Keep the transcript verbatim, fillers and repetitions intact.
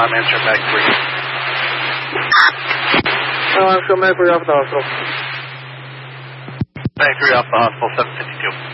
I'm answering Mag three. Oh, I'm still Mag three off the hospital. Mag three off the hospital, seven fifty-two.